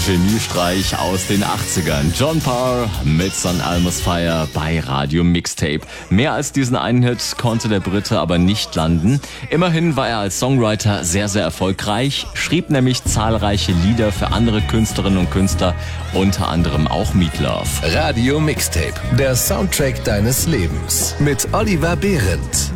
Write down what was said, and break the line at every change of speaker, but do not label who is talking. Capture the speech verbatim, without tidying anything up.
Geniestreich aus den achtzigern. John Parr mit Son Almost Fire bei Radio Mixtape. Mehr als diesen einen Hit konnte der Brite aber nicht landen. Immerhin war er als Songwriter sehr, sehr erfolgreich, schrieb nämlich zahlreiche Lieder für andere Künstlerinnen und Künstler, unter anderem auch Meatloaf.
Radio Mixtape, der Soundtrack deines Lebens mit Oliver Behrendt.